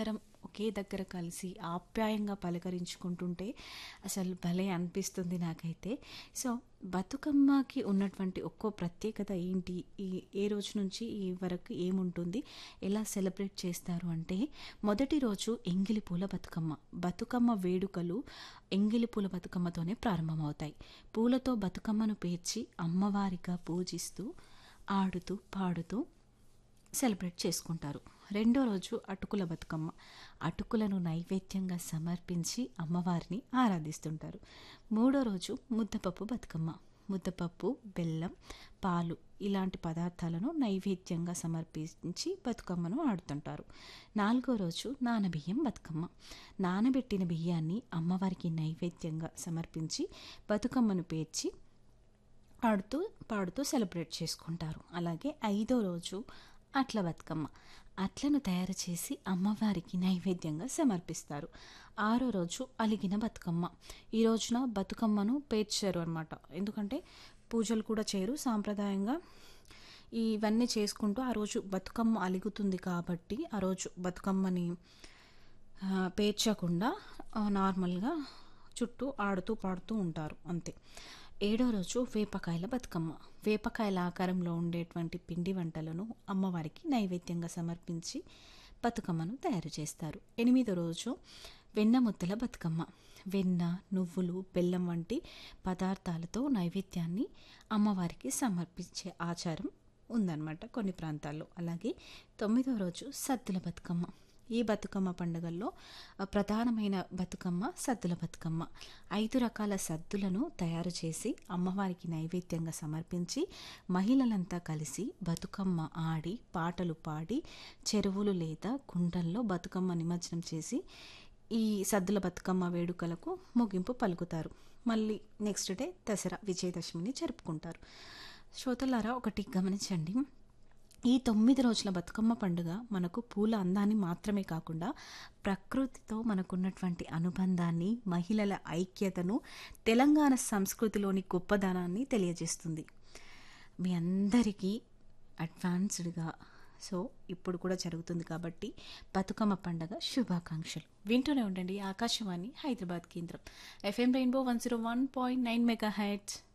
అందరం ఒకే దగ్గర కలిసి ఆప్యాయంగా పలకరించుకుంటుంటే అసలు భలే అనిపిస్తుంది నాకైతే. సో, బతుకమ్మకి ఉన్నటువంటి ఒక్కో ప్రత్యేకత ఏంటి? ఏ రోజు నుంచి ఈ వరకు ఏముంటుంది? ఎలా సెలబ్రేట్ చేస్తారు అంటే, మొదటి రోజు ఎంగిలి పూల బతుకమ్మ. బతుకమ్మ వేడుకలు ఎంగిలి పూల బతుకమ్మతోనే ప్రారంభమవుతాయి. పూలతో బతుకమ్మను పేర్చి అమ్మవారిగా పూజిస్తూ, ఆడుతూ, పాడుతూ సెలబ్రేట్ చేసుకుంటారు. రెండో రోజు అటుకుల బతుకమ్మ. అటుకులను నైవేద్యంగా సమర్పించి అమ్మవారిని ఆరాధిస్తుంటారు. మూడో రోజు ముద్దపప్పు బతుకమ్మ. ముద్దపప్పు, బెల్లం, పాలు ఇలాంటి పదార్థాలను నైవేద్యంగా సమర్పించి బతుకమ్మను ఆడుతుంటారు. నాలుగో రోజు నానబియ్యం బతుకమ్మ. నానబెట్టిన బియ్యాన్ని అమ్మవారికి నైవేద్యంగా సమర్పించి బతుకమ్మను పేర్చి ఆడుతూ పాడుతూ సెలబ్రేట్ చేసుకుంటారు. అలాగే ఐదో రోజు అట్ల బతుకమ్మ. అట్లను తయారు చేసి అమ్మవారికి నైవేద్యంగా సమర్పిస్తారు. ఆరో రోజు అలిగిన బతుకమ్మ. ఈ రోజున బతుకమ్మను పేర్చారు అనమాట. ఎందుకంటే పూజలు కూడా చేయరు, సాంప్రదాయంగా ఇవన్నీ చేసుకుంటూ ఆ రోజు బతుకమ్మ అలుగుతుంది కాబట్టి ఆ రోజు బతుకమ్మని పేర్చకుండా నార్మల్గా చుట్టూ ఆడుతూ పాడుతూ ఉంటారు అంతే. ఏడో రోజు వేపకాయల బతుకమ్మ. వేపకాయల ఆకారంలో ఉండేటువంటి పిండి వంటలను అమ్మవారికి నైవేద్యంగా సమర్పించి బతుకమ్మను తయారు చేస్తారు. ఎనిమిదో రోజు వెన్న ముద్దల బతుకమ్మ. వెన్న, నువ్వులు, బెల్లం వంటి పదార్థాలతో నైవేద్యాన్ని అమ్మవారికి సమర్పించే ఆచారం ఉందన్నమాట కొన్ని ప్రాంతాల్లో. అలాగే తొమ్మిదో రోజు సద్దుల బతుకమ్మ. ఈ బతుకమ్మ పండుగల్లో ప్రధానమైన బతుకమ్మ సద్దుల బతుకమ్మ. 5 రకాల సద్దులను తయారు చేసి అమ్మవారికి నైవేద్యంగా సమర్పించి మహిళలంతా కలిసి బతుకమ్మ ఆడి పాటలు పాడి చెరువులు లేదా కుండల్లో బతుకమ్మ నిమజ్జనం చేసి ఈ సద్దుల బతుకమ్మ వేడుకలకు ముగింపు పలుకుతారు. మళ్ళీ నెక్స్ట్ డే దసరా విజయదశమిని జరుపుకుంటారు. శ్రోతలారా, ఒకటి గమనించండి. ఈ 9 రోజుల బతుకమ్మ పండుగ మనకు పూల అందాన్ని మాత్రమే కాకుండా ప్రకృతితో మనకున్నటువంటి అనుబంధాన్ని, మహిళల ఐక్యతను, తెలంగాణ సంస్కృతిలోని గొప్పదనాన్ని తెలియజేస్తుంది. మీ అందరికీ అడ్వాన్స్డ్గా ఇప్పుడు కూడా జరుగుతుంది కాబట్టి బతుకమ్మ పండుగ శుభాకాంక్షలు. వింటూనే ఉండండి ఆకాశవాణి హైదరాబాద్ కేంద్రం FM రెయిన్బో 101.9 మెగాహెర్ట్జ్.